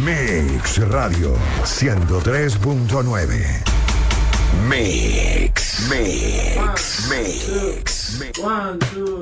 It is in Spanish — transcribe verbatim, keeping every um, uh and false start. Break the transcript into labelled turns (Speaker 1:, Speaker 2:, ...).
Speaker 1: Mix Radio ciento tres punto nueve. Mix, Mix, Mix, Mix.
Speaker 2: One, two.